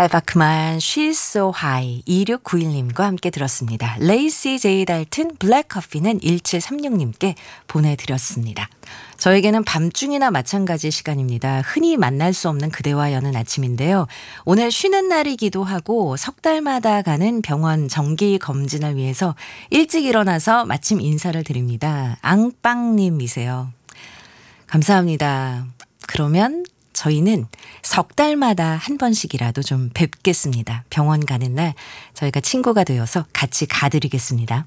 칼바크만 She's So High 2691님과 함께 들었습니다. 레이시 제이 달튼 블랙 커피는 1736님께 보내드렸습니다. 저에게는 밤중이나 마찬가지 시간입니다. 흔히 만날 수 없는 그대와 여는 아침인데요. 오늘 쉬는 날이기도 하고 석 달마다 가는 병원 정기 검진을 위해서 일찍 일어나서 마침 인사를 드립니다. 앙빵님이세요. 감사합니다. 그러면 저희는 석 달마다 한 번씩이라도 좀 뵙겠습니다. 병원 가는 날 저희가 친구가 되어서 같이 가드리겠습니다.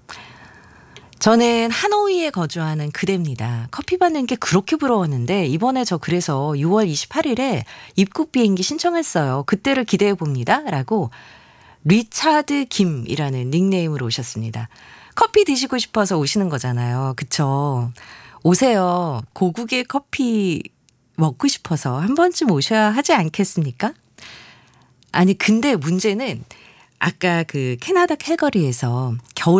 저는 하노이에 거주하는 그대입니다. 커피 받는 게 그렇게 부러웠는데 이번에 저 그래서 6월 28일에 입국 비행기 신청했어요. 그때를 기대해 봅니다. 라고 리차드 김이라는 닉네임으로 오셨습니다. 커피 드시고 싶어서 오시는 거잖아요. 그쵸? 오세요. 고국의 커피 먹고 싶어서 한 번쯤 오셔야 하지 않겠습니까? 아니 근데 아까 그 캐나다 캘거리에서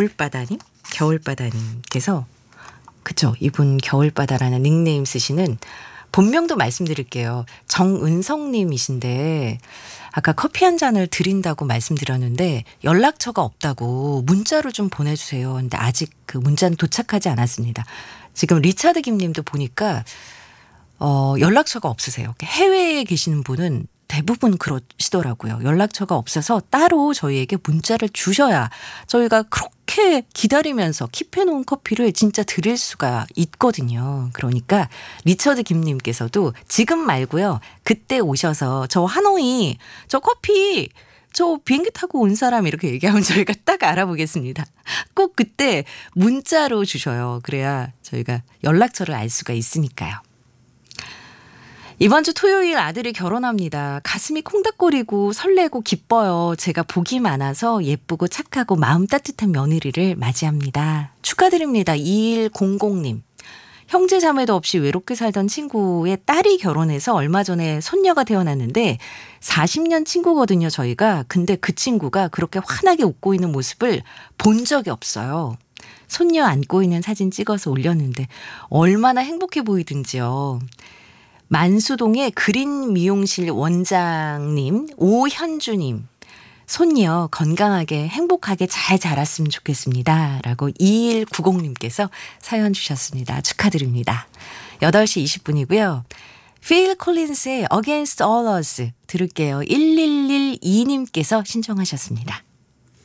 겨울바다님께서 그쵸? 이분 겨울바다라는 닉네임 쓰시는 본명도 말씀드릴게요. 정은성님이신데 아까 커피 한 잔을 드린다고 말씀드렸는데 연락처가 없다고 문자로 좀 보내주세요. 근데 아직 그 문자는 도착하지 않았습니다. 지금 리차드 김님도 보니까 연락처가 없으세요. 해외에 계시는 분은 대부분 그러시더라고요. 연락처가 없어서 따로 저희에게 문자를 주셔야 저희가 그렇게 기다리면서 킵해놓은 커피를 진짜 드릴 수가 있거든요. 그러니까 리처드 김님께서도 지금 말고요. 그때 오셔서 저 하노이 저 커피 저 비행기 타고 온 사람 이렇게 얘기하면 저희가 딱 알아보겠습니다. 꼭 그때 문자로 주셔요. 그래야 저희가 연락처를 알 수가 있으니까요. 이번 주 토요일 아들이 결혼합니다. 가슴이 콩닥거리고 설레고 기뻐요. 제가 복이 많아서 예쁘고 착하고 마음 따뜻한 며느리를 맞이합니다. 축하드립니다. 2100님. 형제 자매도 없이 외롭게 살던 친구의 딸이 결혼해서 얼마 전에 손녀가 태어났는데 40년 친구거든요, 저희가. 근데 그 친구가 그렇게 환하게 웃고 있는 모습을 본 적이 없어요. 손녀 안고 있는 사진 찍어서 올렸는데 얼마나 행복해 보이든지요. 만수동의 그린 미용실 원장님, 오현주님, 손녀 건강하게 행복하게 잘 자랐으면 좋겠습니다. 라고 2190님께서 사연 주셨습니다. 축하드립니다. 8시 20분이고요. 필 콜린스의 Against All Us 들을게요. 1112님께서 신청하셨습니다.